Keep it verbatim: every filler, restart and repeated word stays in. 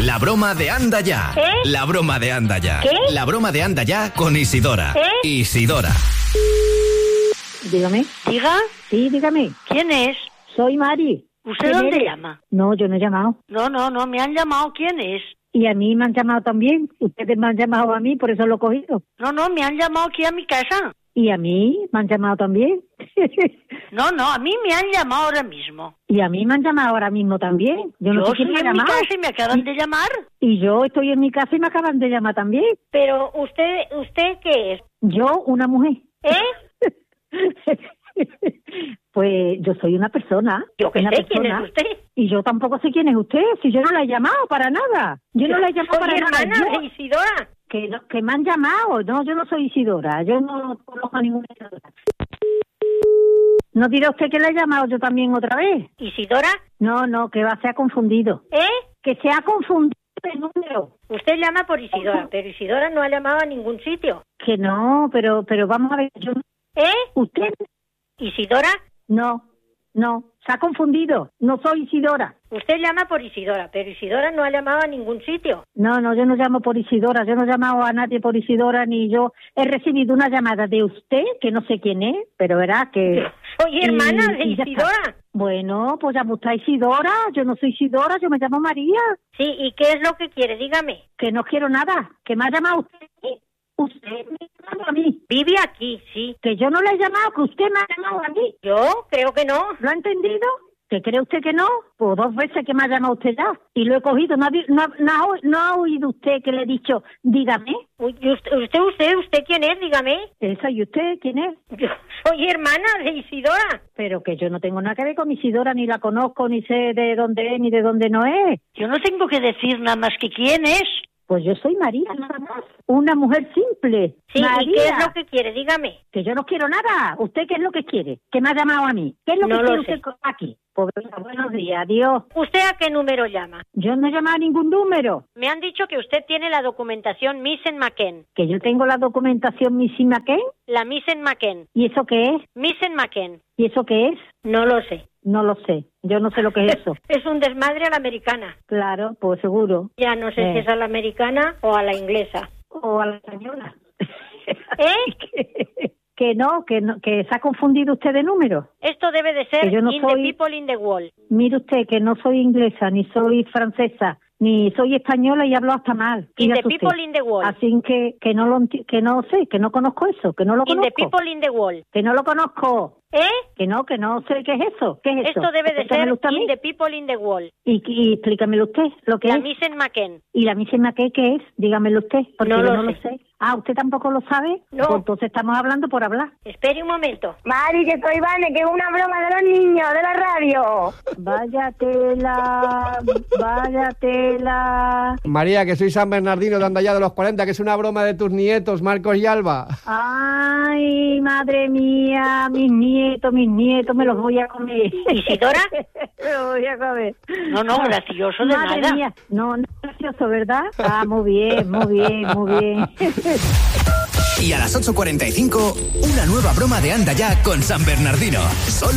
La broma de Anda Ya. ¿Eh? La broma de Anda Ya. ¿Qué? La broma de Anda Ya con Isidora. ¿Eh? Isidora. Dígame. Diga, Sí, dígame. ¿quién es? Soy Mari. ¿Usted ¿Quién dónde eres? llama? No, yo no he llamado. No, no, no, me han llamado. ¿Quién es? Y a mí me han llamado también. Ustedes me han llamado a mí, por eso lo he cogido. No, no, me han llamado aquí a mi casa. Y a mí me han llamado también. No, no, a mí me han llamado ahora mismo. Y a mí me han llamado ahora mismo también. Yo no Yo sé quién estoy me ha en mi llamado. casa y me acaban de llamar. Y yo estoy en mi casa y me acaban de llamar también. Pero usted, ¿usted qué es? Yo, una mujer. ¿Eh? Pues yo soy una persona. Yo qué una sé quién persona. es usted. Y yo tampoco sé quién es usted, si yo no la he llamado para nada. Yo no la he llamado Soy para nada. hermana Yo- de Isidora. que, no- que me han llamado. No, yo no soy Isidora. Yo no conozco a ninguna Isidora. ¿No dirá usted que la he llamado yo también otra vez? ¿Isidora? No, no, que va, se ha confundido. ¿Eh? Que se ha confundido el número. Usted llama por Isidora, pero Isidora no ha llamado a ningún sitio. Que no, pero pero vamos a ver. Yo, ¿Eh? ¿Usted? ¿Isidora? No, no. Se ha confundido. No soy Isidora. Usted llama por Isidora, pero Isidora no ha llamado a ningún sitio. No, no, yo no llamo por Isidora, yo no he llamado a nadie por Isidora, ni yo he recibido una llamada de usted, que no sé quién es, pero verá que... Soy hermana y- de y ya está. Isidora. Bueno, pues llama usted a Isidora, yo no soy Isidora, yo me llamo María, Sí, ¿y qué es lo que quiere? Dígame. que no quiero nada, que me ha llamado usted, usted me ha llamado a mí, Vive aquí, sí. que yo no le he llamado, que usted me ha llamado a mí, Yo creo que no. ¿lo ha entendido? ¿Que cree usted que no? Pues dos veces que me ha llamado usted ya, y lo he cogido, ¿no ha, vi- no, ha- no ha oí- no ha oído usted que le he dicho, dígame? Uy, ¿y usted, usted, usted, usted quién es? Dígame. ¿Esa y usted quién es? Yo soy hermana de Isidora. Pero que yo no tengo nada que ver con Isidora, ni la conozco, ni sé de dónde es, ni de dónde no es. Yo no tengo que decir nada más que quién es. Pues yo soy María, nada más. Una mujer simple. Sí, María. ¿y qué es lo que quiere? Dígame. Que yo no quiero nada. ¿Usted qué es lo que quiere? ¿Qué me ha llamado a mí? ¿Qué es lo No que lo quiere sé. usted co- aquí? Pues venga, buenos días, adiós. ¿Usted a qué número llama? Yo no he llamado a ningún número. Me han dicho que usted tiene la documentación Missen McKen. Que yo tengo la documentación Missy McKen. La Missen McKen. ¿Y eso qué es? Missen McKen. ¿Y eso qué es? No lo sé. No lo sé. Yo no sé lo que es eso. Es un desmadre a la americana. Claro, pues seguro. Ya no sé Eh. si es a la americana o a la inglesa. O a la española. ¿Eh? que, que no, que no, que se ha confundido usted de número. Esto debe de ser Que yo no In soy- the People in the Wall. Mire usted que no soy inglesa, ni soy francesa, ni soy española y hablo hasta mal. In the Fíjate usted. People in the Wall. Así que que no lo enti- que no sé, que no conozco eso, que no lo In the conozco. People in the Wall. Que no lo conozco. ¿Eh? Que no, que no sé qué es eso. ¿Qué es eso? Esto debe de ser Explícamelo usted a mí. In the People in the Wall. Y, y explícamelo usted lo que La es. Missen McKen. ¿Y la misma qué, qué es? Dígamelo usted, porque No yo lo no lo sé. sé. Ah, ¿usted tampoco lo sabe? No. Pues entonces estamos hablando por hablar. Espere un momento. Mari, que soy Vane, que es una broma de los niños, de la radio. Vaya tela, vaya tela. María, que soy San Bernardino de Andallá de los cuarenta, que es una broma de tus nietos, Marcos y Alba. Ay, madre mía, mis nietos, mis nietos, me los voy a comer. ¿Isidora? Me los voy a comer. No, no, gracioso de Madre nada. mía, no, no es gracioso, ¿verdad? Ah, muy bien, muy bien, muy bien. Y a las ocho cuarenta y cinco, una nueva broma de Anda Ya con San Bernardino. Solo